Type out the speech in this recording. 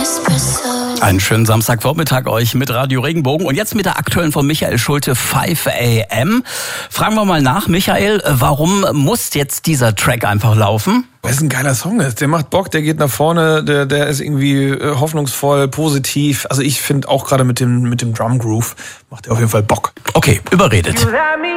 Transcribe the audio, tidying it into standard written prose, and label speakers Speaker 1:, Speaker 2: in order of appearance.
Speaker 1: Einen schönen Samstagvormittag euch mit Radio Regenbogen und jetzt mit der aktuellen von Michael Schulte 5 AM. Fragen wir mal nach, Michael, warum muss jetzt dieser Track einfach laufen?
Speaker 2: Weil es ein geiler Song ist. Der macht Bock, der geht nach vorne, der ist irgendwie hoffnungsvoll, positiv. Also ich finde auch gerade mit dem Drum Groove macht er auf jeden Fall Bock.
Speaker 1: Okay, überredet.